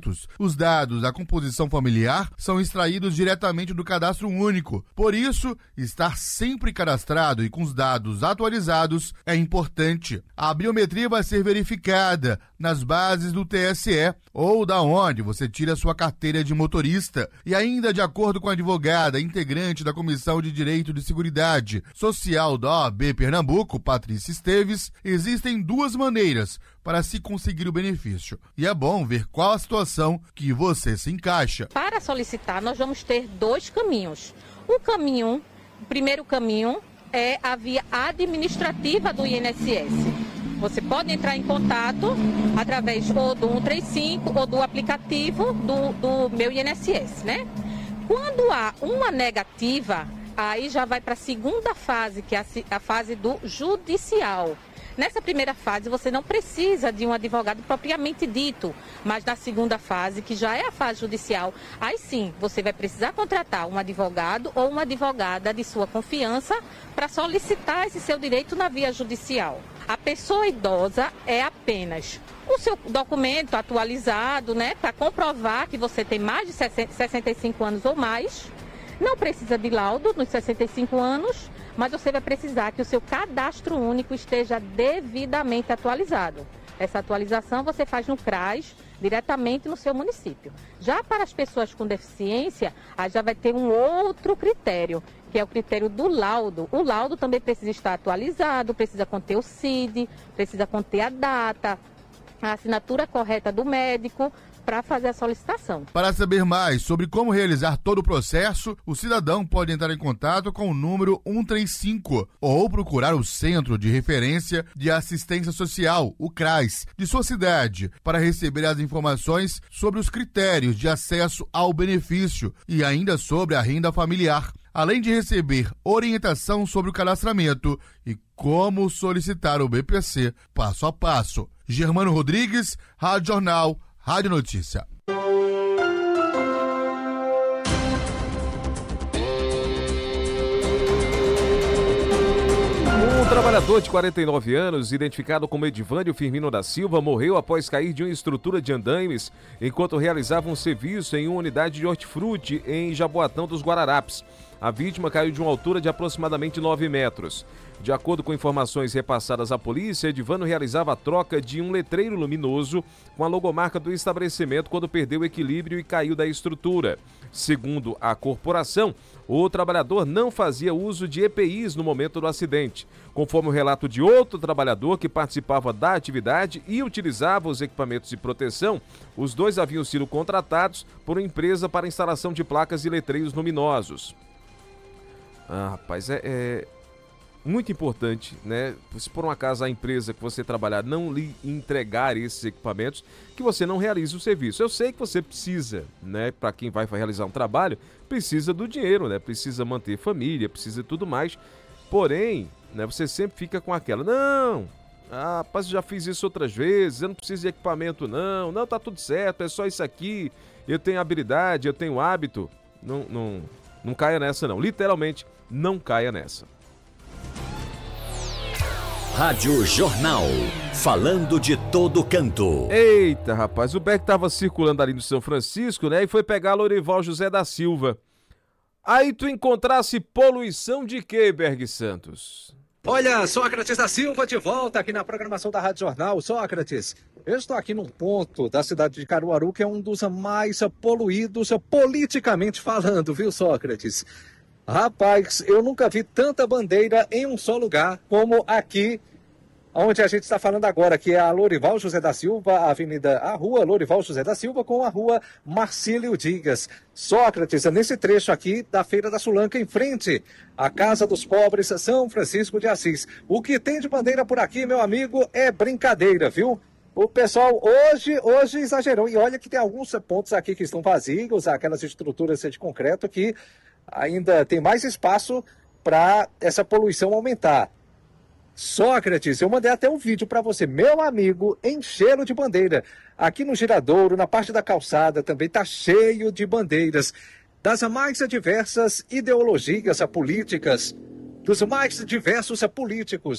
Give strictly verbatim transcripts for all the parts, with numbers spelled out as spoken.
documentos. Os dados da composição familiar são extraídos diretamente do cadastro único. Por isso, estar sempre cadastrado e com os dados atualizados é importante. A biometria vai ser verificada nas bases do T S E ou da onde você tira sua carteira de motorista. E ainda, de acordo com a advogada integrante da Comissão de Direito de Seguridade Social da O A B Pernambuco, Patrícia Esteves, existem duas maneiras para se conseguir o benefício. E é bom ver qual a situação que você se encaixa. Para solicitar, nós vamos ter dois caminhos. Um caminho, o primeiro caminho é a via administrativa do I N S S. Você pode entrar em contato através ou do cento e trinta e cinco ou do aplicativo do, do Meu I N S S, né? Quando há uma negativa, aí já vai para a segunda fase, que é a, a fase do judicial. Nessa primeira fase, você não precisa de um advogado propriamente dito, mas na segunda fase, que já é a fase judicial, aí sim, você vai precisar contratar um advogado ou uma advogada de sua confiança para solicitar esse seu direito na via judicial. A pessoa idosa é apenas o seu documento atualizado, né, para comprovar que você tem mais de sessenta e cinco anos ou mais. Não precisa de laudo nos sessenta e cinco anos, mas você vai precisar que o seu cadastro único esteja devidamente atualizado. Essa atualização você faz no CRAS, diretamente no seu município. Já para as pessoas com deficiência, aí já vai ter um outro critério, que é o critério do laudo. O laudo também precisa estar atualizado, precisa conter o C I D, precisa conter a data, a assinatura correta do médico, para fazer a solicitação. Para saber mais sobre como realizar todo o processo, o cidadão pode entrar em contato com o número cento e trinta e cinco ou procurar o Centro de Referência de Assistência Social, o CRAS, de sua cidade, para receber as informações sobre os critérios de acesso ao benefício e ainda sobre a renda familiar, além de receber orientação sobre o cadastramento e como solicitar o B P C passo a passo. Germano Rodrigues, Rádio Jornal, Rádio Notícia. Um trabalhador de quarenta e nove anos, identificado como Edivânio Firmino da Silva, morreu após cair de uma estrutura de andaimes enquanto realizava um serviço em uma unidade de hortifruti em Jaboatão dos Guararapes. A vítima caiu de uma altura de aproximadamente nove metros. De acordo com informações repassadas à polícia, Edivânio realizava a troca de um letreiro luminoso com a logomarca do estabelecimento quando perdeu o equilíbrio e caiu da estrutura. Segundo a corporação, o trabalhador não fazia uso de E P Is no momento do acidente. Conforme o relato de outro trabalhador que participava da atividade e utilizava os equipamentos de proteção, os dois haviam sido contratados por uma empresa para instalação de placas e letreiros luminosos. Ah, rapaz, é, é muito importante, né? Se por um acaso a empresa que você trabalhar não lhe entregar esses equipamentos, que você não realize o serviço. Eu sei que você precisa, né? Para quem vai realizar um trabalho, precisa do dinheiro, né? Precisa manter família, precisa tudo mais. Porém, né? Você sempre fica com aquela, não, ah, rapaz, eu já fiz isso outras vezes, eu não preciso de equipamento não, não, tá tudo certo, é só isso aqui, eu tenho habilidade, eu tenho hábito. Não, não, não caia nessa não, literalmente não caia nessa. Rádio Jornal, falando de todo canto. Eita, rapaz, o Beck tava circulando ali no São Francisco, né, e foi pegar Lorival José da Silva. Aí tu encontrasse poluição de quê, Berg Santos? Olha, Sócrates da Silva de volta aqui na programação da Rádio Jornal. Sócrates, eu estou aqui num ponto da cidade de Caruaru que é um dos mais poluídos politicamente falando, viu, Sócrates? Rapaz, eu nunca vi tanta bandeira em um só lugar como aqui, onde a gente está falando agora, que é a Lorival José da Silva, a avenida, a rua Lorival José da Silva com a rua Marcílio Dias. Sócrates, nesse trecho aqui da Feira da Sulanca, em frente à Casa dos Pobres, São Francisco de Assis. O que tem de bandeira por aqui, meu amigo, é brincadeira, viu? O pessoal hoje, hoje exagerou. E olha que tem alguns pontos aqui que estão vazios, aquelas estruturas de concreto que ainda tem mais espaço para essa poluição aumentar. Sócrates, eu mandei até um vídeo para você, meu amigo, encheram de bandeira. Aqui no Giradouro, na parte da calçada, também está cheio de bandeiras das mais diversas ideologias políticas, dos mais diversos políticos.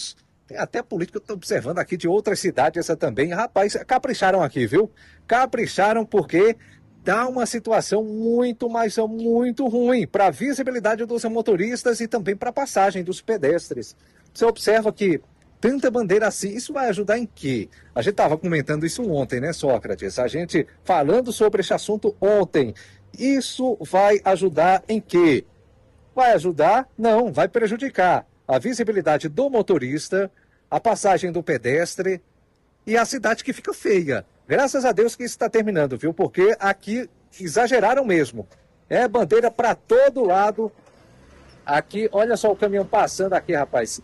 Tem até político que eu estou observando aqui de outras cidades, essa também. Rapaz, capricharam aqui, viu? Capricharam porque dá uma situação muito, mas muito ruim para a visibilidade dos motoristas e também para a passagem dos pedestres. Você observa que tanta bandeira assim, isso vai ajudar em quê? A gente estava comentando isso ontem, né, Sócrates? A gente falando sobre esse assunto ontem. Isso vai ajudar em quê? Vai ajudar? Não, vai prejudicar a visibilidade do motorista, a passagem do pedestre e a cidade que fica feia. Graças a Deus que isso está terminando, viu? Porque aqui exageraram mesmo. É bandeira para todo lado. Aqui, olha só o caminhão passando aqui, rapaz.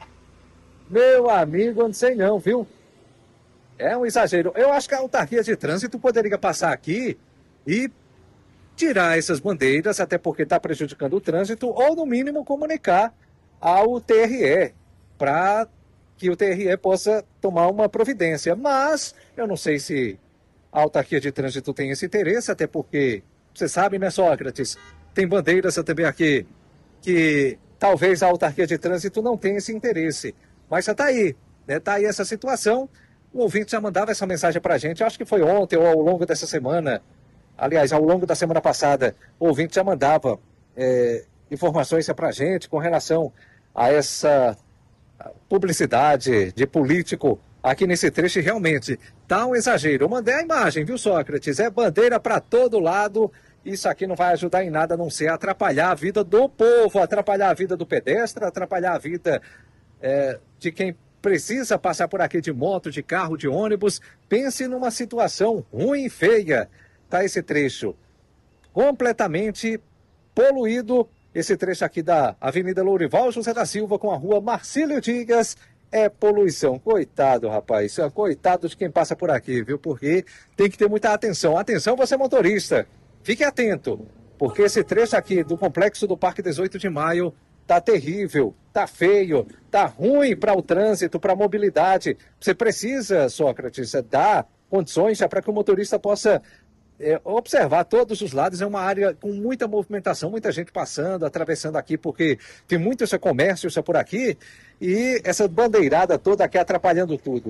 Meu amigo, eu não sei não, viu? É um exagero. Eu acho que a autarquia de trânsito poderia passar aqui e tirar essas bandeiras, até porque está prejudicando o trânsito, ou no mínimo comunicar ao T R E, para que o T R E possa tomar uma providência. Mas eu não sei se a autarquia de trânsito tem esse interesse, até porque, você sabe, né, Sócrates, tem bandeiras também aqui que talvez a autarquia de trânsito não tenha esse interesse. Mas já está aí, né? Está aí essa situação. O ouvinte já mandava essa mensagem para a gente, acho que foi ontem ou ao longo dessa semana. Aliás, ao longo da semana passada, o ouvinte já mandava é, informações para a gente com relação a essa publicidade de político aqui nesse trecho. Realmente está um exagero. Eu mandei a imagem, viu, Sócrates? É bandeira para todo lado. Isso aqui não vai ajudar em nada, a não ser atrapalhar a vida do povo, atrapalhar a vida do pedestre, atrapalhar a vida é, de quem precisa passar por aqui de moto, de carro, de ônibus. Pense numa situação ruim e feia. Tá esse trecho completamente poluído. Esse trecho aqui da Avenida Lourival José da Silva com a rua Marcílio Dias é poluição. Coitado, rapaz. Coitado de quem passa por aqui, viu? Porque tem que ter muita atenção. Atenção, você motorista. Fique atento, porque esse trecho aqui do complexo do Parque dezoito de maio tá terrível, tá feio, tá ruim para o trânsito, para a mobilidade. Você precisa, Sócrates, dar condições para que o motorista possa É, observar todos os lados. É uma área com muita movimentação, muita gente passando, atravessando aqui, porque tem muito esse comércio isso por aqui, e essa bandeirada toda aqui atrapalhando tudo.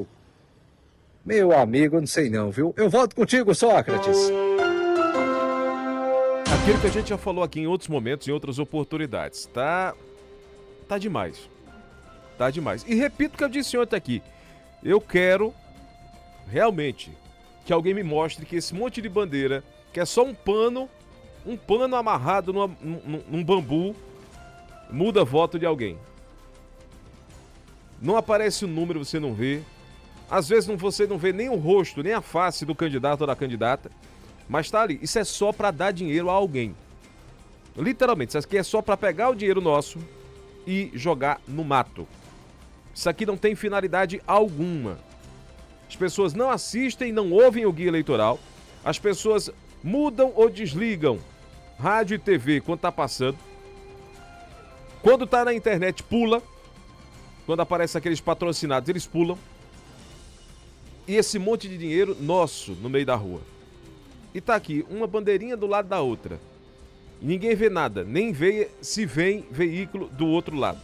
Meu amigo, não sei não, viu? Eu volto contigo, Sócrates. Aquilo que a gente já falou aqui em outros momentos, em outras oportunidades, tá, tá demais. Tá demais. E repito o que eu disse ontem aqui. Eu quero realmente que alguém me mostre que esse monte de bandeira, que é só um pano, um pano amarrado numa, num, num bambu, muda voto de alguém. Não aparece o número, você não vê. Às vezes não, você não vê nem o rosto, nem a face do candidato ou da candidata, mas tá ali. Isso é só para dar dinheiro a alguém. Literalmente, isso aqui é só para pegar o dinheiro nosso e jogar no mato. Isso aqui não tem finalidade alguma. As pessoas não assistem, não ouvem o guia eleitoral. As pessoas mudam ou desligam rádio e T V quando está passando. Quando está na internet, pula. Quando aparecem aqueles patrocinados, eles pulam. E esse monte de dinheiro nosso no meio da rua. E tá aqui, uma bandeirinha do lado da outra. E ninguém vê nada, nem vê se vem veículo do outro lado.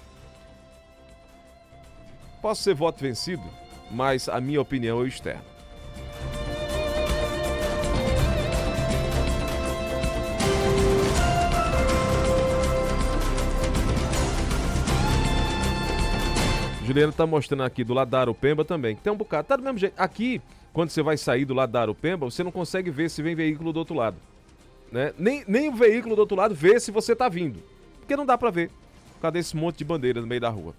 Posso ser voto vencido? Mas a minha opinião é externa. Juliano tá mostrando aqui do lado da Arupemba também, que tem um bocado, tá do mesmo jeito. Aqui, quando você vai sair do lado da Arupemba, você não consegue ver se vem veículo do outro lado, né? Nem, nem o veículo do outro lado vê se você tá vindo, porque não dá pra ver, por causa desse monte de bandeira no meio da rua.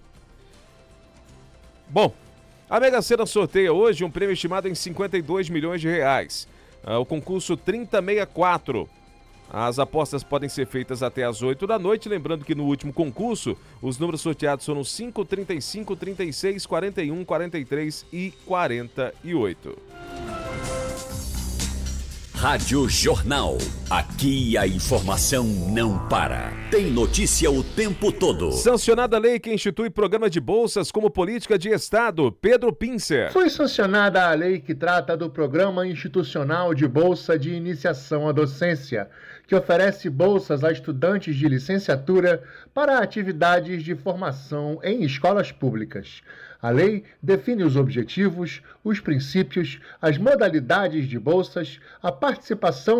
Bom, a Mega Sena sorteia hoje um prêmio estimado em cinquenta e dois milhões de reais. Uh, o concurso trinta sessenta e quatro. As apostas podem ser feitas até às oito da noite. Lembrando que no último concurso, os números sorteados foram cinco, trinta e cinco, trinta e seis, quarenta e um, quarenta e três e quarenta e oito. Rádio Jornal. Aqui a informação não para. Tem notícia o tempo todo. Sancionada a lei que institui programa de bolsas como política de Estado. Pedro Pincer. Foi sancionada a lei que trata do Programa Institucional de Bolsa de Iniciação à Docência, que oferece bolsas a estudantes de licenciatura para atividades de formação em escolas públicas. A lei define os objetivos, os princípios, as modalidades de bolsas, a participação